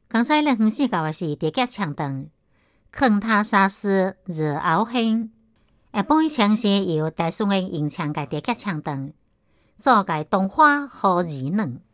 刚才咱分析到的是地脚枪长，坑他杀死热熬兴。下半一枪是由大宋的银枪甲地脚枪长，做甲东花好儿嫩。